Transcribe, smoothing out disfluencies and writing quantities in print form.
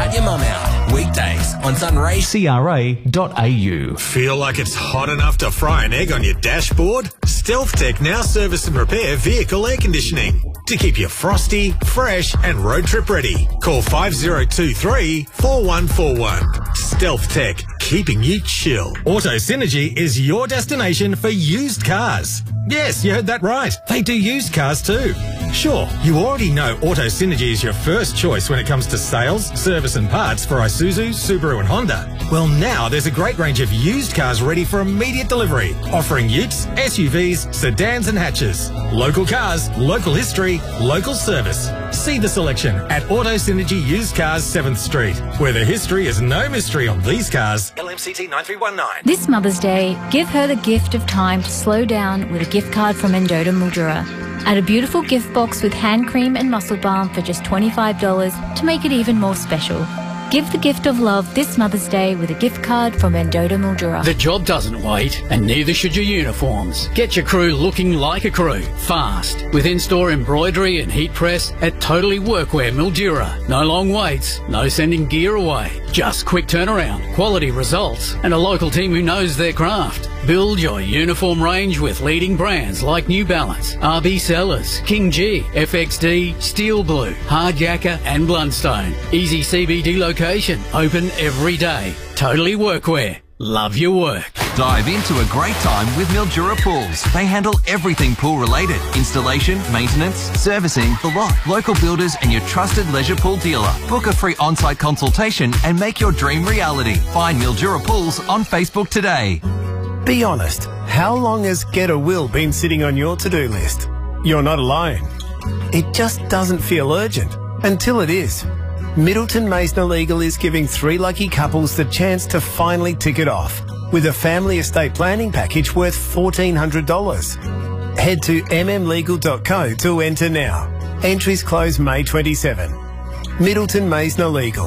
Shout Your Mum Out. Weekdays on Sunray. CRA.au. Feel like it's hot enough to fry an egg on your dashboard? StealthTech now service and repair vehicle air conditioning to keep you frosty, fresh and road trip ready. Call 5023 4141. StealthTech, keeping you chill. Auto Synergy is your destination for used cars. Yes, you heard that right. They do used cars too. Sure, you already know Auto Synergy is your first choice when it comes to sales, service and parts for Isuzu, Subaru and Honda. Well, now there's a great range of used cars ready for immediate delivery, offering utes, SUVs, sedans and hatches. Local cars, local history, local service. See the selection at Auto Synergy Used Cars 7th Street, where the history is no mystery on these cars. LMCT 9319. This Mother's Day, give her the gift of time to slow down with a gift card from Endota Mildura. Add a beautiful gift box with hand cream and muscle balm for just $25 to make it even more special. Give the gift of love this Mother's Day with a gift card from Endota Mildura. The job doesn't wait, and neither should your uniforms. Get your crew looking like a crew, fast, with in-store embroidery and heat press at Totally Workwear Mildura. No long waits, no sending gear away. Just quick turnaround, quality results, and a local team who knows their craft. Build your uniform range with leading brands like New Balance, RB Sellers, King G, FXD, Steel Blue, Hard Yakka and Blundstone. Easy CBD location, open every day. Totally Workwear. Love your work. Dive into a great time with Mildura Pools. They handle everything pool related. Installation, maintenance, servicing, the lot. Local builders and your trusted leisure pool dealer. Book a free on-site consultation and make your dream reality. Find Mildura Pools on Facebook today. Be honest, how long has Get a Will been sitting on your to-do list? You're not alone. It just doesn't feel urgent until it is. Middleton Maisner Legal is giving 3 lucky couples the chance to finally tick it off with a family estate planning package worth $1,400. Head to mmlegal.co to enter now. Entries close May 27. Middleton Maisner Legal.